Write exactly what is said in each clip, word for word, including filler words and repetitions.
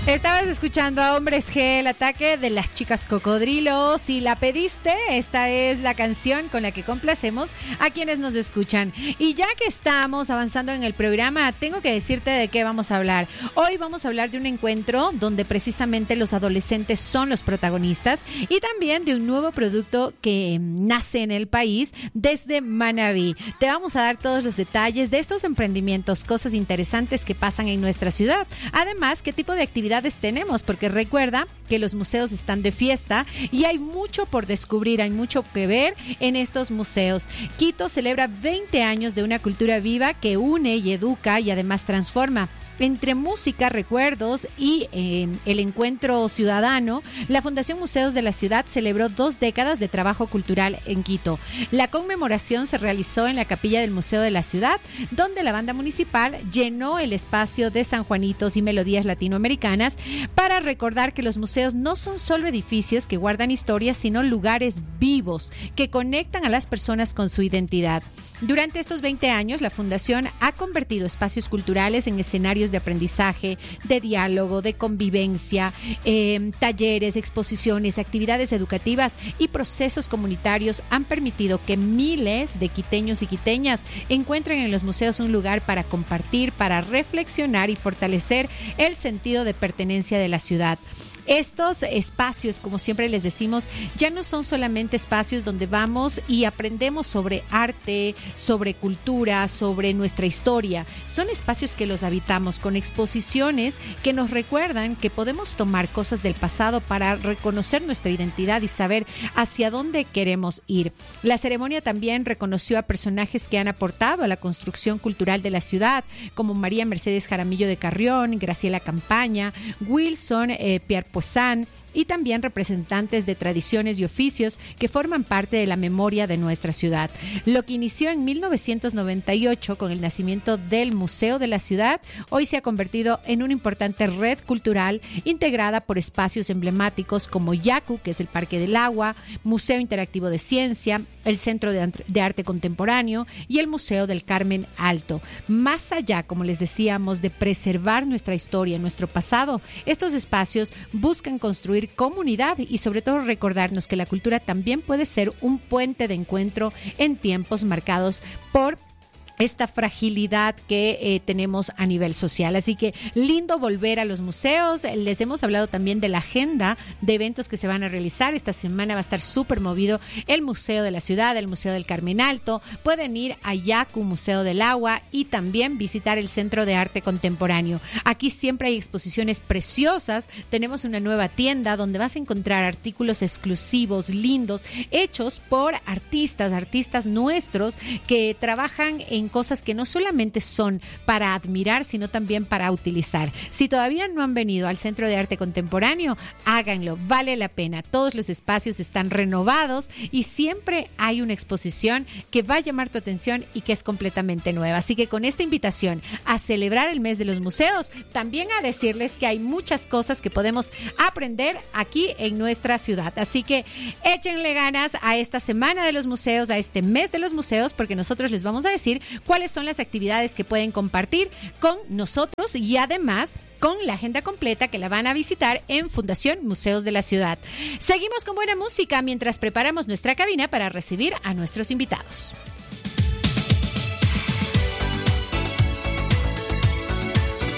Estabas escuchando a Hombres G, el ataque de las chicas cocodrilo. Si la pediste, esta es la canción con la que complacemos a quienes nos escuchan. Y ya que estamos avanzando en el programa, tengo que decirte de qué vamos a hablar. Hoy vamos a hablar de un encuentro donde precisamente los adolescentes son los protagonistas y también de un nuevo producto que nace en el país desde Manabí. Te vamos a dar todos los detalles de estos emprendimientos, cosas interesantes que pasan en nuestra ciudad. Además, qué tipo de actividades tenemos, porque recuerda que los museos están de fiesta y hay mucho por descubrir, hay mucho que ver en estos museos. Quito celebra veinte años de una cultura viva que une y educa y además transforma. Entre música, recuerdos y eh, el encuentro ciudadano, la Fundación Museos de la Ciudad celebró dos décadas de trabajo cultural en Quito. La conmemoración se realizó en la capilla del Museo de la Ciudad, donde la banda municipal llenó el espacio de San Juanitos y melodías latinoamericanas para recordar que los museos no son solo edificios que guardan historias, sino lugares vivos que conectan a las personas con su identidad. Durante estos veinte años, la Fundación ha convertido espacios culturales en escenarios de aprendizaje, de diálogo, de convivencia, eh, talleres, exposiciones, actividades educativas y procesos comunitarios han permitido que miles de quiteños y quiteñas encuentren en los museos un lugar para compartir, para reflexionar y fortalecer el sentido de pertenencia de la ciudad. Estos espacios, como siempre les decimos, ya no son solamente espacios donde vamos y aprendemos sobre arte, sobre cultura, sobre nuestra historia. Son espacios que los habitamos con exposiciones que nos recuerdan que podemos tomar cosas del pasado para reconocer nuestra identidad y saber hacia dónde queremos ir. La ceremonia también reconoció a personajes que han aportado a la construcción cultural de la ciudad, como María Mercedes Jaramillo de Carrión, Graciela Campaña, Wilson eh, Pierre Poisson, y también representantes de tradiciones y oficios que forman parte de la memoria de nuestra ciudad. Lo que inició en mil novecientos noventa y ocho con el nacimiento del Museo de la Ciudad, hoy se ha convertido en una importante red cultural integrada por espacios emblemáticos como Yacu, que es el Parque del Agua, Museo Interactivo de Ciencia, el Centro de Arte Contemporáneo y el Museo del Carmen Alto. Más allá, como les decíamos, de preservar nuestra historia, nuestro pasado, estos espacios buscan construir comunidad y sobre todo recordarnos que la cultura también puede ser un puente de encuentro en tiempos marcados por esta fragilidad que eh, tenemos a nivel social. Así que lindo volver a los museos. Les hemos hablado también de la agenda de eventos que se van a realizar. Esta semana va a estar súper movido el Museo de la Ciudad, el Museo del Carmen Alto. Pueden ir a Yacu, Museo del Agua, y también visitar el Centro de Arte Contemporáneo. Aquí siempre hay exposiciones preciosas. Tenemos una nueva tienda donde vas a encontrar artículos exclusivos, lindos, hechos por artistas, artistas nuestros que trabajan en cosas que no solamente son para admirar, sino también para utilizar. Si todavía no han venido al Centro de Arte Contemporáneo, háganlo, vale la pena. Todos los espacios están renovados y siempre hay una exposición que va a llamar tu atención y que es completamente nueva. Así que con esta invitación a celebrar el mes de los museos, también a decirles que hay muchas cosas que podemos aprender aquí en nuestra ciudad. Así que échenle ganas a esta semana de los museos, a este mes de los museos, porque nosotros les vamos a decir cuáles son las actividades que pueden compartir con nosotros y además con la agenda completa que la van a visitar en Fundación Museos de la Ciudad. Seguimos con buena música mientras preparamos nuestra cabina para recibir a nuestros invitados.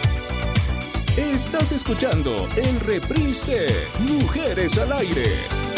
Estás escuchando el reprise de Mujeres al Aire.